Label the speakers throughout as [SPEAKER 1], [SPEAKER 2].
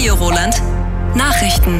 [SPEAKER 1] Radio Roland. Nachrichten.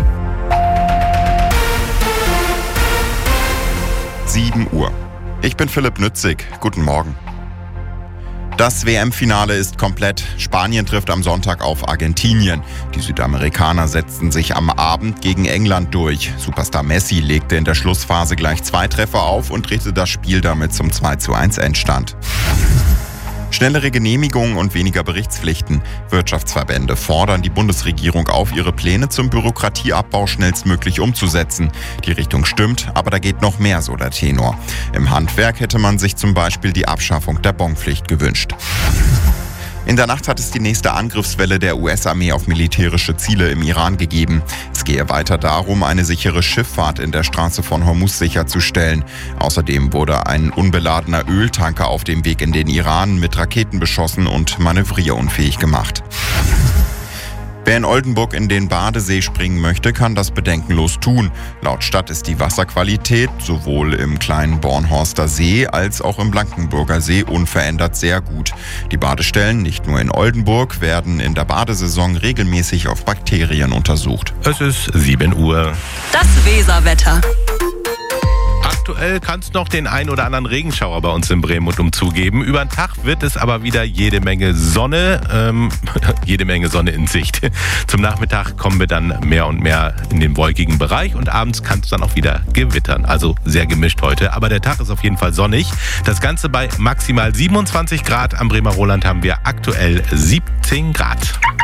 [SPEAKER 2] 7 Uhr. Ich bin Philipp Nützig. Guten Morgen. Das WM-Finale ist komplett. Spanien trifft am Sonntag auf Argentinien. Die Südamerikaner setzten sich am Abend gegen England durch. Superstar Messi legte in der Schlussphase gleich 2 Treffer auf und drehte das Spiel damit zum 2:1 Endstand. Schnellere Genehmigungen und weniger Berichtspflichten. Wirtschaftsverbände fordern die Bundesregierung auf, ihre Pläne zum Bürokratieabbau schnellstmöglich umzusetzen. Die Richtung stimmt, aber da geht noch mehr, so der Tenor. Im Handwerk hätte man sich zum Beispiel die Abschaffung der Bonpflicht gewünscht. In der Nacht hat es die nächste Angriffswelle der US-Armee auf militärische Ziele im Iran gegeben. Es gehe weiter darum, eine sichere Schifffahrt in der Straße von Hormuz sicherzustellen. Außerdem wurde ein unbeladener Öltanker auf dem Weg in den Iran mit Raketen beschossen und manövrierunfähig gemacht. Wer in Oldenburg in den Badesee springen möchte, kann das bedenkenlos tun. Laut Stadt ist die Wasserqualität sowohl im kleinen Bornhorster See als auch im Blankenburger See unverändert sehr gut. Die Badestellen, nicht nur in Oldenburg, werden in der Badesaison regelmäßig auf Bakterien untersucht.
[SPEAKER 3] Es ist 7 Uhr.
[SPEAKER 1] Das Weserwetter.
[SPEAKER 3] Aktuell kann es noch den ein oder anderen Regenschauer bei uns in Bremen und umzu geben. Über den Tag wird es aber wieder jede Menge Sonne in Sicht. Zum Nachmittag kommen wir dann mehr und mehr in den wolkigen Bereich und abends kann es dann auch wieder gewittern. Also sehr gemischt heute, aber der Tag ist auf jeden Fall sonnig. Das Ganze bei maximal 27 Grad. Am Bremer Roland haben wir aktuell 17 Grad.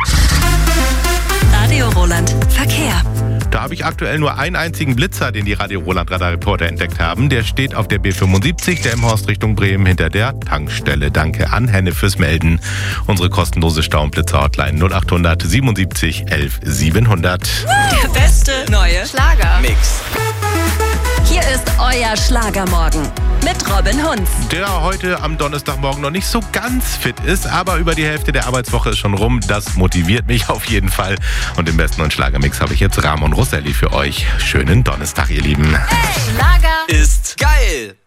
[SPEAKER 1] Radio Roland. Verkehr.
[SPEAKER 3] Da habe ich aktuell nur einen einzigen Blitzer, den die Radio Roland Radarreporter entdeckt haben. Der steht auf der B75, der Emshorst Richtung Bremen hinter der Tankstelle. Danke an Henne fürs Melden. Unsere kostenlose Stau- und Blitzer-Hotline 0800 77 11 700.
[SPEAKER 1] Der beste neue
[SPEAKER 4] Schlager-Mix.
[SPEAKER 1] Hier ist euer Schlagermorgen mit Robin Hunz.
[SPEAKER 3] Der heute am Donnerstagmorgen noch nicht so ganz fit ist, aber über die Hälfte der Arbeitswoche ist schon rum. Das motiviert mich auf jeden Fall. Und im besten neuen Schlagermix habe ich jetzt Ramon Rosselli für euch. Schönen Donnerstag, ihr Lieben.
[SPEAKER 4] Hey, Schlager
[SPEAKER 5] ist geil.